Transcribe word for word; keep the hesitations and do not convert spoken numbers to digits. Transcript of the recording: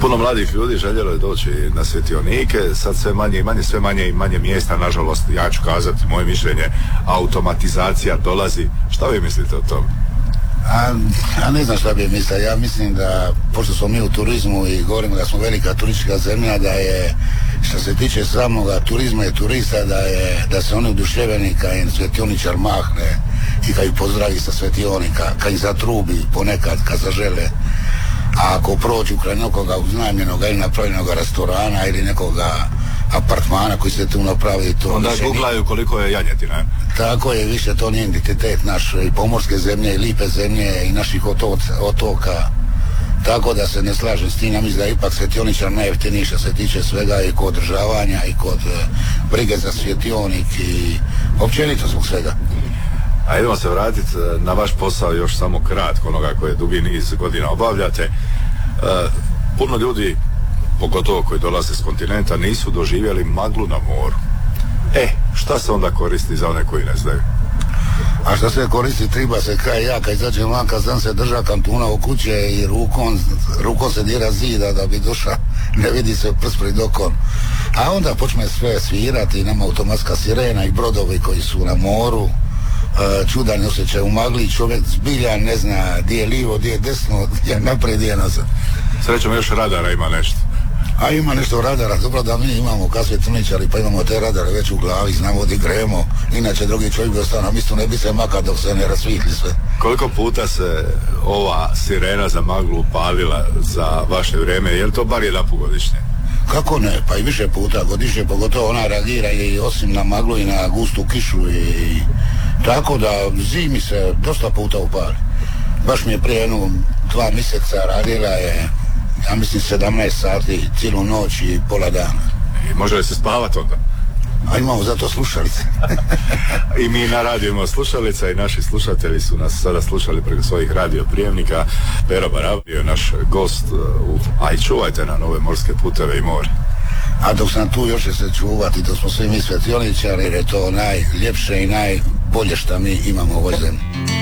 Puno mladih ljudi željelo je doći na svjetionike, sad sve manje i manje, sve manje i manje mjesta, nažalost, ja ću kazati moje mišljenje, automatizacija dolazi. Šta vi mislite o tome? A, a ne znam šta bi mislio, ja mislim da, pošto smo mi u turizmu i govorimo da smo velika turistička zemlja, da je, što se tiče samoga turizma i turista, da je, da se oni oduševljeni kad im svjetioničar mahne i kad ih pozdravi sa svjetionika, kad ih zatrubi ponekad, kad zažele. A ako prođu kraj nekoga uznajmljenoga ili napravljenoga restorana ili nekoga apartmana koji se tu napravi, to onda googlaju koliko je janjetina. Tako je, više to nije identitet naš i pomorske zemlje i lipe zemlje i naših otoca, otoka. Tako da se ne slažem s tim, ja mislim da je ipak svjetioničar najjeftiniji što se tiče svega i kod održavanja i kod brige za svjetionik i općenito zbog svega. A idemo se vratiti na vaš posao još samo kratko, onoga koje dugi niz godina obavljate. E, puno ljudi, pogotovo koji dolaze s kontinenta, nisu doživjeli maglu na moru. E, šta se onda koristi za one koji ne znaju? A šta se koristi, treba se kaj ja, kad izađem vanka, znam se drža kantuna u kuće i rukom, rukom se dira zida da bi došla, ne vidi se prst pred okom. A onda počne sve svirati, nama automatska sirena i brodovi koji su na moru. Čudan osjećaj u magli, čovjek zbilja ne zna gdje je lijevo, gdje je desno, gdje je naprijed, gdje je nazad. Srećom još radara ima nešto. A ima nešto radara, dobro da mi imamo kao svjetlničari, pa imamo te radare već u glavi, znamo gdje gremo, inače drugi čovjek bi ostao na mjestu, ne bi se makao dok se ne rasvitli sve. Koliko puta se ova sirena za maglu palila za vaše vrijeme, je li to bar jedan put godišnje? Kako ne, pa i više puta godišnje, pogotovo ona reagira i osim na maglu i na gustu kišu i tako da zimi se dosta puta upali. Baš mi je prije jednu dva mjeseca radila je, ja mislim, sedamnaest sati, cijelu noć i pola dana. I može li se spavati onda? A imamo zato slušalice. I mi na radiju imamo slušalica i naši slušatelji su nas sada slušali preko svojih radioprijemnika. Pero Barab je naš gost, u... a i čuvajte na nove morske puteve i more. A dok sam tu još će se čuvati, dok smo svi mi svjetioničari, jer je to najljepše i najbolje što mi imamo u ovoj zemlji.